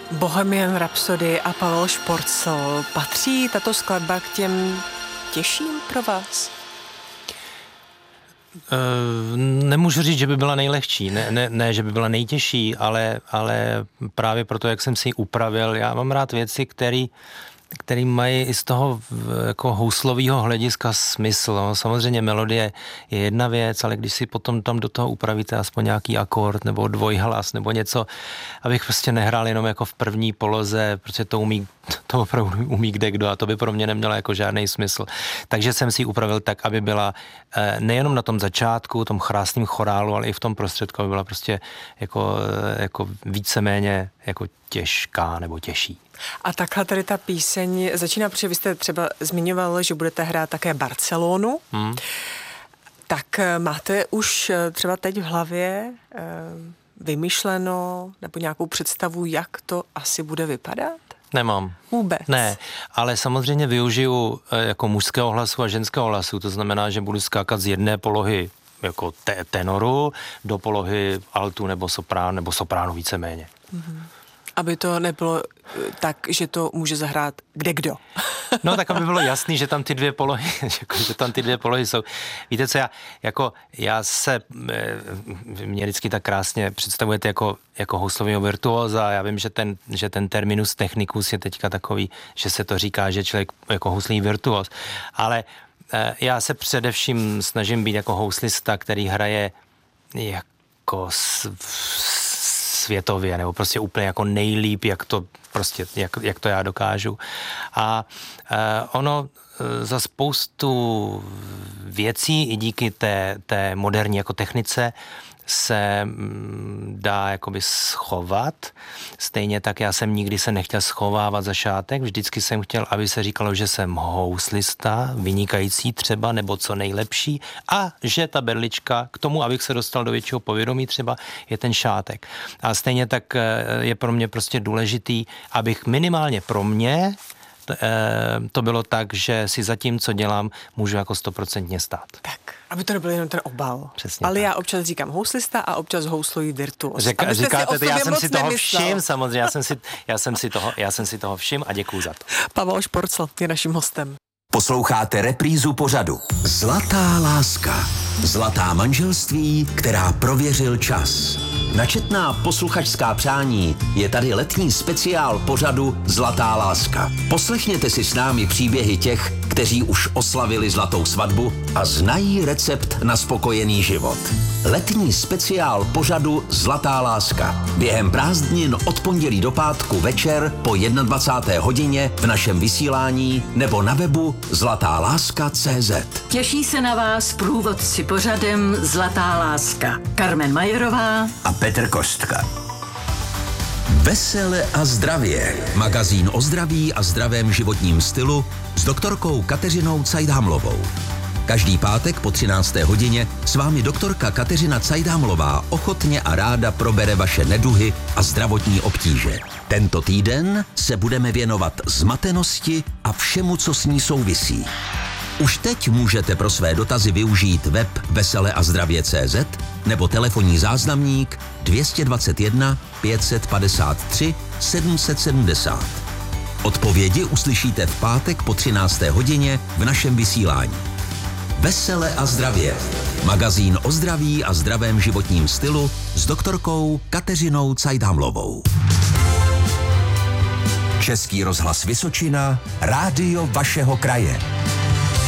Bohemian Rhapsody a Pavel Šporcl. Patří tato skladba k těm těžším pro vás? Nemůžu říct, že by byla nejlehčí, ne, že by byla nejtěžší, ale právě proto, jak jsem si ji upravil, já mám rád věci, který mají i z toho jako houslového hlediska smysl. No. Samozřejmě melodie je jedna věc, ale když si potom tam do toho upravíte aspoň nějaký akord nebo dvojhlas nebo něco, abych prostě nehrál jenom jako v první poloze, protože to opravdu umí kdekdo a to by pro mě nemělo jako žádný smysl. Takže jsem si ji upravil tak, aby byla nejenom na tom začátku, tom krásným chorálu, ale i v tom prostředku, aby byla prostě jako víceméně jako těžká nebo těžší. A takhle tady ta píseň začíná, protože vy jste třeba zmiňoval, že budete hrát také Barcelonu. Tak máte už třeba teď v hlavě vymyšleno nebo nějakou představu, jak to asi bude vypadat? Nemám. Vůbec? Ne, ale samozřejmě využiju jako mužského hlasu a ženského hlasu, to znamená, že budu skákat z jedné polohy jako tenoru do polohy altu nebo sopránu víceméně. Aby to nebylo tak, že to může zahrát kdekdo. No tak, aby bylo jasný, že tam ty dvě polohy jsou. Víte co, mě vždycky tak krásně představujete jako houslovýho virtuóza. Já vím, že ten terminus technicus je teďka takový, že se to říká, že člověk jako houslí virtuóz. Ale já se především snažím být jako houslista, který hraje jako světově, nebo prostě úplně jako nejlíp, jak to já dokážu. A ono za spoustu věcí i díky té moderní jako technice se dá jakoby schovat. Stejně tak já jsem nikdy se nechtěl schovávat za šátek, vždycky jsem chtěl, aby se říkalo, že jsem houslista, vynikající třeba, nebo co nejlepší, a že ta berlička k tomu, abych se dostal do většího povědomí třeba, je ten šátek. A stejně tak je pro mě prostě důležitý, abych minimálně pro mě to bylo tak, že si za tím, co dělám, můžu jako 100% stát. Tak, aby to nebyl jenom ten obal. Přesně ale tak. Já občas říkám houslista a občas housluji virtuos. Říkáte to, já jsem si toho všim, samozřejmě, já jsem si toho všim a děkuju za to. Pavel Šporcl je naším hostem. Posloucháte reprízu pořadu Zlatá láska. Zlatá manželství, která prověřil čas. Načetná posluchačská přání je tady letní speciál pořadu Zlatá láska. Poslechněte si s námi příběhy těch, kteří už oslavili zlatou svatbu a znají recept na spokojený život. Letní speciál pořadu Zlatá láska. Během prázdnin od pondělí do pátku večer po 21. hodině v našem vysílání nebo na webu zlatáláska.cz. Těší se na vás průvodci pořadem Zlatá láska. Carmen Majerová a Petr Kostka. Vesele a zdravě. Magazín o zdraví a zdravém životním stylu s doktorkou Kateřinou Cajdhamlovou. Každý pátek po 13. hodině s vámi doktorka Kateřina Cajdhamlová ochotně a ráda probere vaše neduhy a zdravotní obtíže. Tento týden se budeme věnovat zmatenosti a všemu, co s ní souvisí. Už teď můžete pro své dotazy využít web veseleazdravě.cz nebo telefonní záznamník 221 553 770. Odpovědi uslyšíte v pátek po 13. hodině v našem vysílání. Vesele a zdravě. Magazín o zdraví a zdravém životním stylu s doktorkou Kateřinou Cajdhamlovou. Český rozhlas Vysočina, rádio vašeho kraje.